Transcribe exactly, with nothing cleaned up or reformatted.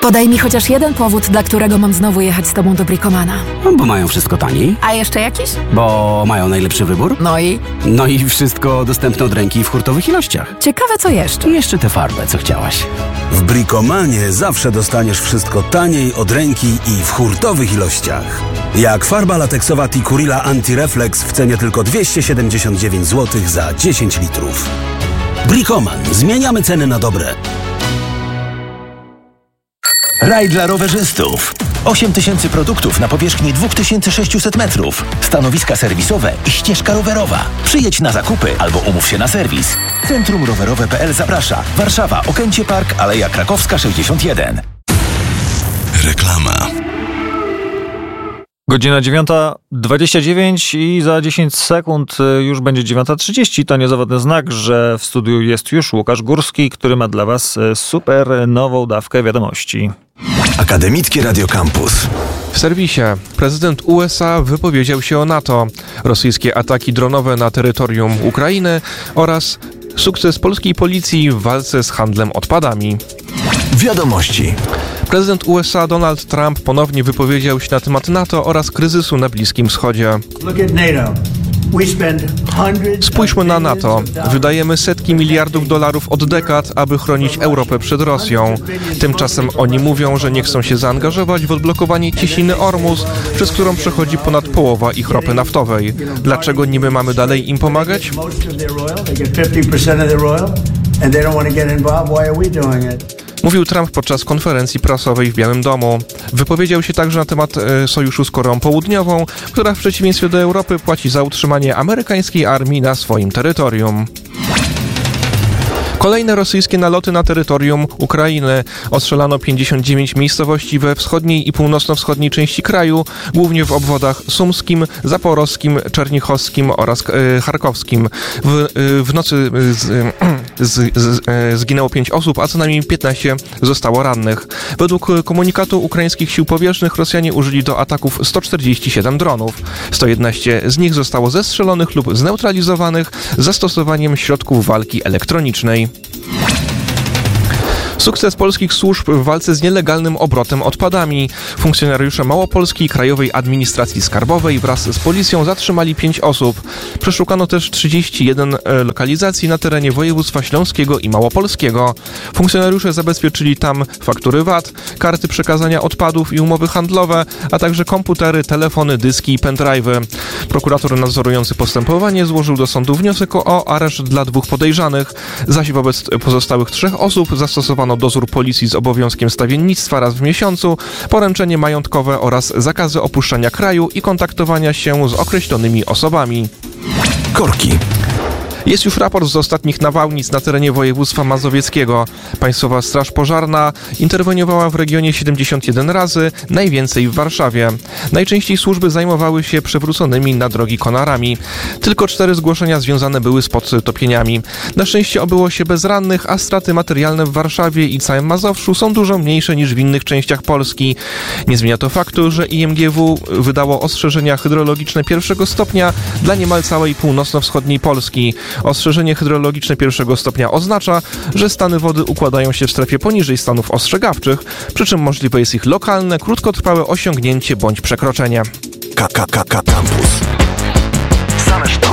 Podaj mi chociaż jeden powód, dla którego mam znowu jechać z tobą do Bricomana. No, bo mają wszystko taniej. A jeszcze jakiś? Bo mają najlepszy wybór. No i? No i wszystko dostępne od ręki w hurtowych ilościach. Ciekawe co jeszcze. I jeszcze tę farbę, co chciałaś. W Bricomanie zawsze dostaniesz wszystko taniej, od ręki i w hurtowych ilościach. Jak farba lateksowa Tikurila Anti-Reflex w cenie tylko dwieście siedemdziesiąt dziewięć złotych za dziesięć litrów. Bricoman. Zmieniamy ceny na dobre. Raj dla rowerzystów. osiem tysięcy produktów na powierzchni dwa tysiące sześćset metrów. Stanowiska serwisowe i ścieżka rowerowa. Przyjedź na zakupy albo umów się na serwis. Centrum Rowerowe kropka p l zaprasza. Warszawa, Okęcie Park, Aleja Krakowska sześćdziesiąt jeden. Reklama. Godzina dziewiąta dwadzieścia dziewięć i za dziesięć sekund już będzie dziewiąta trzydzieści. To niezawodny znak, że w studiu jest już Łukasz Górski, który ma dla was super nową dawkę wiadomości. Akademickie Radio Campus. W serwisie prezydent U S A wypowiedział się o NATO, rosyjskie ataki dronowe na terytorium Ukrainy oraz sukces polskiej policji w walce z handlem odpadami. Wiadomości. Prezydent U S A Donald Trump ponownie wypowiedział się na temat NATO oraz kryzysu na Bliskim Wschodzie. Spójrzmy na NATO. Wydajemy setki miliardów dolarów od dekad, aby chronić Europę przed Rosją. Tymczasem oni mówią, że nie chcą się zaangażować w odblokowanie cieśniny Ormus, przez którą przechodzi ponad połowa ich ropy naftowej. Dlaczego niby mamy dalej im pomagać? Mówił Trump podczas konferencji prasowej w Białym Domu. Wypowiedział się także na temat e, sojuszu z Koreą Południową, która w przeciwieństwie do Europy płaci za utrzymanie amerykańskiej armii na swoim terytorium. Kolejne rosyjskie naloty na terytorium Ukrainy. Ostrzelano pięćdziesiąt dziewięć miejscowości we wschodniej i północno-wschodniej części kraju, głównie w obwodach sumskim, zaporowskim, czernichowskim oraz e, charkowskim. W, e, w nocy e, z, e, z, z, e, zginęło pięć osób, a co najmniej piętnaście zostało rannych. Według komunikatu ukraińskich sił powietrznych Rosjanie użyli do ataków sto czterdzieści siedem dronów. sto jedenaście z nich zostało zestrzelonych lub zneutralizowanych z zastosowaniem środków walki elektronicznej. Sukces polskich służb w walce z nielegalnym obrotem odpadami. Funkcjonariusze Małopolskiej Krajowej Administracji Skarbowej wraz z policją zatrzymali pięć osób. Przeszukano też trzydzieści jeden lokalizacji na terenie województwa śląskiego i małopolskiego. Funkcjonariusze zabezpieczyli tam faktury V A T, karty przekazania odpadów i umowy handlowe, a także komputery, telefony, dyski i pendrive'y. Prokurator nadzorujący postępowanie złożył do sądu wniosek o areszt dla dwóch podejrzanych, zaś wobec pozostałych trzech osób zastosowano dozór policji z obowiązkiem stawiennictwa raz w miesiącu, poręczenie majątkowe oraz zakazy opuszczania kraju i kontaktowania się z określonymi osobami. Korki. Jest już raport z ostatnich nawałnic na terenie województwa mazowieckiego. Państwowa Straż Pożarna interweniowała w regionie siedemdziesiąt jeden razy, najwięcej w Warszawie. Najczęściej służby zajmowały się przewróconymi na drogi konarami. Tylko cztery zgłoszenia związane były z podtopieniami. Na szczęście obyło się bez rannych, a straty materialne w Warszawie i całym Mazowszu są dużo mniejsze niż w innych częściach Polski. Nie zmienia to faktu, że I M G W wydało ostrzeżenia hydrologiczne pierwszego stopnia dla niemal całej północno-wschodniej Polski. Ostrzeżenie hydrologiczne pierwszego stopnia oznacza, że stany wody układają się w strefie poniżej stanów ostrzegawczych, przy czym możliwe jest ich lokalne, krótkotrwałe osiągnięcie bądź przekroczenie. K K K K Campus. Same